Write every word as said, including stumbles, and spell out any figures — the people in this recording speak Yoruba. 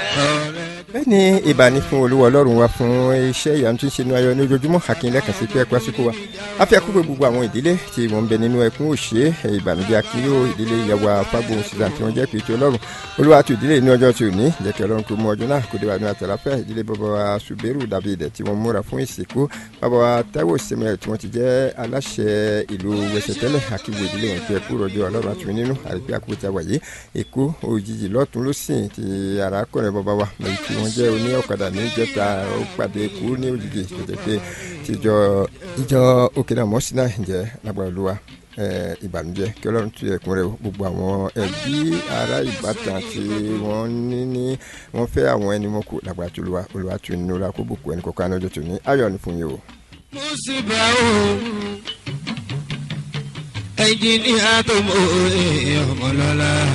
bẹ́ẹ̀ ni ìbàní fún olúwa ọlọ́run wa fún iṣẹ́ ìyanu tí ń ṣe inú ayọ̀ ní ojoojúmọ́ àkínlẹ̀ kan sí pé ẹ̀kọ́ àsìkò wa a fi àkókò gbogbo àwọn ìdílé tí wọ́n ń bẹ nínú ẹkún òṣè ìbànújẹ́ akíyó ìdílé ìyàwó apágbóhùn sísan tí wọ́n jẹ́ pé tí ọlọ́run olúwa tó ìdílé ní ọjọ́ tí ò ní jẹ́ kí ọlọ́run kó mú ọjọ́ náà kó dé wà ní àtàláfẹ́ ìdílé bàbá wa Ṣùbẹ́rù David tí wọ́n múra fún ìsìnkú bàbá wa Táíwò Samuel tí wọ́n ti jẹ́ aláṣẹ ìlú Wẹsẹ̀ tẹ́lẹ̀ àkíwò ìdílé wọn pé ẹkú rọjò ọlọ́run àtúnwé nínú àrígbé àkókò tí a wà yìí èkó òjijì lọ́tún lọ́sìn ti arákùnrin bàbá wa lẹ́yìn tí wọ́n jẹ́ oní ọ̀kadà ní ìjẹta ó pàdé ikú ní òjijì tó jẹ́ pé tíjọ ìjọ òkè náà mọ́sínà ǹjẹ́ lágbára olúwa ìbànújẹ́ kí ọlọ́run tu ẹ̀kún rẹ̀ gbogbo àwọn ẹbí ará ìbátan tí wọ́n ní ní wọ́n fẹ́ àwọn ẹni wọn kù lágbára tó olúwa olúwa tu nínú ra kó bùkún ẹnì kọ̀ọ̀kan lọ́jọ́ tó ní ayọ̀ ní fún yín o. mo sì bá o ẹnjìníà tó mọ ọmọlọ́lá.